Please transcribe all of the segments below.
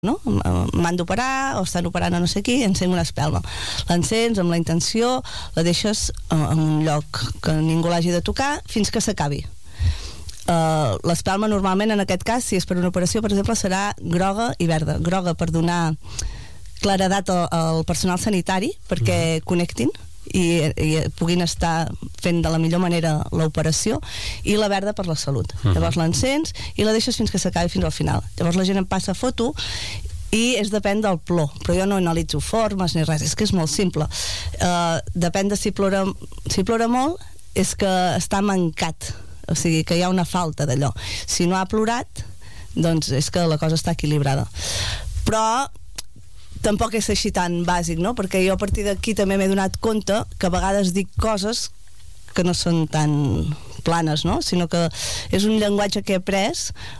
no? M'han d'operar o estan operant a no sé qui, encén una espelma, l'encens amb la intenció, la deixes en un lloc que ningú l'hagi de tocar fins que s'acabi. L'espelma normalment en aquest cas, si és per una operació per exemple, serà groga i verda. Groga per donar claredat al personal sanitari perquè connectin i puguin estar fent de la millor manera l'operació, i la verda per la salut. Llavors l'encens i la deixes fins que s'acabi, fins al final. Llavors la gent em passa foto i depèn del plor, però jo no analitzo formes ni res, és que és molt simple. Depèn de si plora molt, és que està mancat, o sigui que hi ha una falta d'allò. Si no ha plorat, doncs és que la cosa està equilibrada. Però tampoc és així tan bàsic, no? Perquè jo a partir d'aquí també m'he donat compte que a vegades dic coses que no són tan planes, no? Sinó que és un llenguatge que he après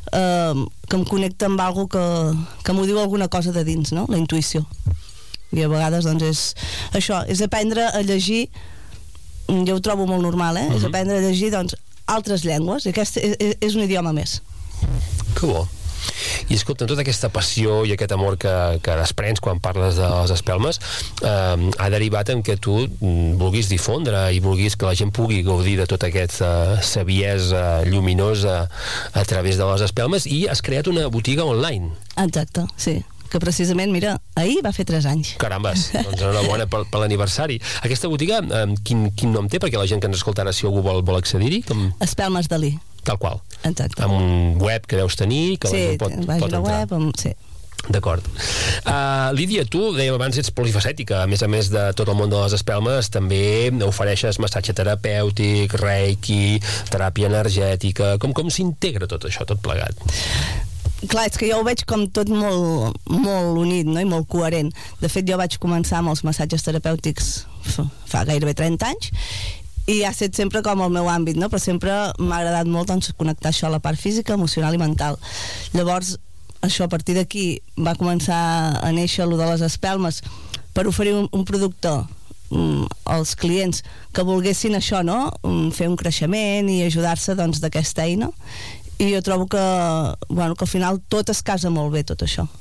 que em connecta amb algo que m'ho diu alguna cosa de dins, no? La intuïció. I a vegades doncs és això, és aprendre a llegir, jo ho trobo molt normal, és aprendre a llegir doncs altres llengües, i aquest és un idioma més. Que bo. I escolta, tota aquesta passió i aquest amor que desprens quan parles de les espelmes ha derivat en que tu vulguis difondre i vulguis que la gent pugui gaudir de tota aquesta saviesa lluminosa a través de les espelmes, i has creat una botiga online. Exacte, sí, que precisament, mira, ahir va fer 3 anys. Carambes, doncs enhorabona per l'aniversari. Aquesta botiga, quin nom té? Perquè la gent que ens escolta ara, si algú vol accedir-hi, Espelmes Dalí. Tal qual. Exacte. Amb un web que deus tenir, que sí, pot entrar. Web, sí. D'acord. Lídia, tu dèiem abans, ets polifacètica. A més de tot el món de les espelmes, també ofereixes massatge terapèutic, reiki, teràpia energètica. Com s'integra tot això, tot plegat? Clar, és que jo ho veig com tot molt, molt unit, no? I molt coherent. De fet, jo vaig començar amb els massatges terapèutics fa gairebé 30 anys, i ha estat sempre com el meu àmbit, no? Però sempre m'ha agradat molt doncs, connectar això a la part física, emocional i mental. Llavors, això a partir d'aquí va començar a néixer allò de les espelmes per oferir un producte als clients que volguessin això, no? Fer un creixement i ajudar-se doncs, d'aquesta eina. I jo trobo que al final tot es casa molt bé, tot això.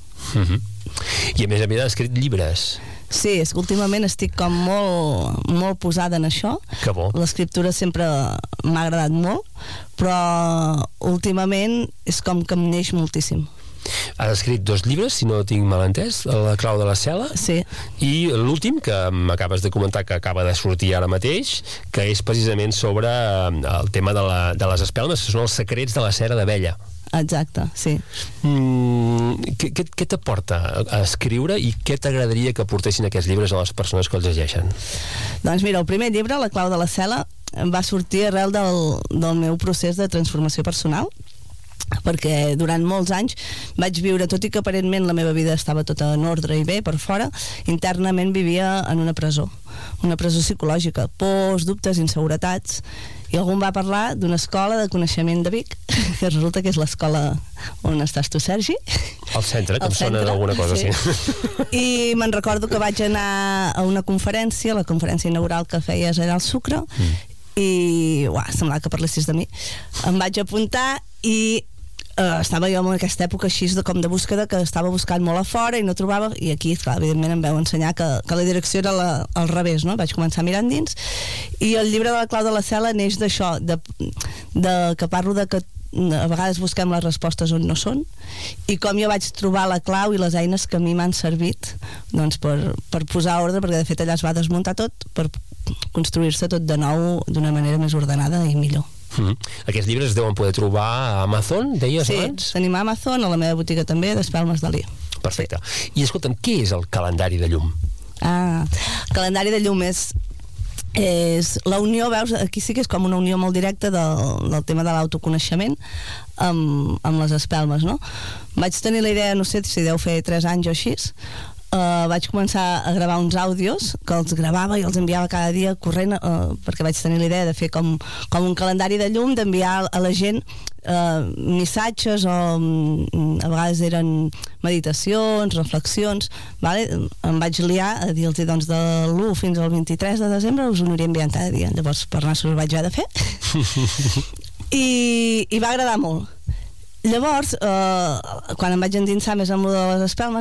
I a més has escrit llibres. Sí, és que últimament estic com molt posada en això. Que bo. L'escriptura sempre m'ha agradat molt, però últimament és com que em neix moltíssim. Has escrit 2 llibres, si no tinc mal entès, La clau de la cel·la. Sí. I l'últim, que m'acabes de comentar que acaba de sortir ara mateix, que és precisament sobre el tema de les espelmes, que són els secrets de la cera d'abella. Exacte, sí. Què t'aporta a escriure i què t'agradaria que aportessin aquests llibres a les persones que els llegeixen? Doncs mira, el primer llibre, La clau de la cel·la, va sortir arrel del meu procés de transformació personal, perquè durant molts anys vaig viure, tot i que aparentment la meva vida estava tota en ordre i bé per fora, internament vivia en una presó psicològica, pors, dubtes, inseguretats, i algú em va parlar d'una escola de coneixement de Vic, que resulta que és l'escola on estàs tu, Sergi. Al centre, que em sona d'alguna cosa, sí. I me'n recordo que vaig anar a una conferència, la conferència inaugural que feies allà al Sucre, i semblava que parlessis de mi. Em vaig apuntar i estava jo en aquesta època així de búsqueda, que estava buscant molt a fora i no trobava, i aquí, clar, evidentment em veu ensenyar que la direcció era al revés, no? Vaig començar mirant dins, i el llibre de La clau de la cel·la neix d'això, que parlo de que a vegades busquem les respostes on no són, i com jo vaig trobar la clau i les eines que a mi m'han servit doncs per posar ordre, perquè de fet allà es va desmuntar tot per construir-se tot de nou d'una manera més ordenada i millor. Aquests llibres es deuen poder trobar a Amazon, deies abans? Sí, tenim a Amazon, a la meva botiga també, d'Espelmes Dalí. Perfecte. I escolta'm, què és el calendari de llum? El calendari de llum és la unió, veus, aquí sí que és com una unió molt directa del tema de l'autoconeixement amb les espelmes, no? Vaig tenir la idea, no sé si deu fer 3 anys o així, vaig començar a gravar uns àudios que els gravava i els enviava cada dia corrent, perquè vaig tenir la idea de fer com un calendari de llum, d'enviar a la gent missatges o a vegades eren meditacions, reflexions, vale? Em vaig liar a dir-los doncs de l'1 fins al 23 de desembre us ho aniria enviant cada dia, llavors per nassos ho vaig haver de fer i va agradar molt. Llavors, quan em vaig endinsar més amb lo de les espelmes,